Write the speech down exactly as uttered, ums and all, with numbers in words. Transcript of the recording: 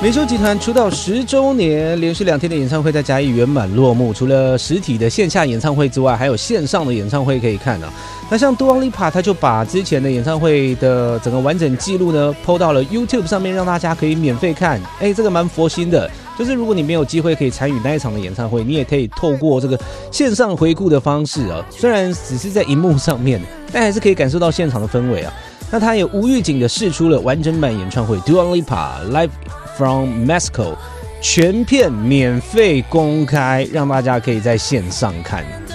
美秀集团出道十周年，连续两天的演唱会在嘉义圆满落幕。除了实体的线下演唱会之外，还有线上的演唱会可以看啊。那像 Dua Lipa， 他就把之前的演唱会的整个完整记录呢 ，po 到了 YouTube 上面，让大家可以免费看。哎，这个蛮佛心的。就是如果你没有机会可以参与那一场的演唱会，你也可以透过这个线上回顾的方式啊，虽然只是在荧幕上面，但还是可以感受到现场的氛围啊。那他也无预警的释出了完整版演唱会 Dua Lipa Live from Mexico， 全片免费公开，让大家可以在线上看。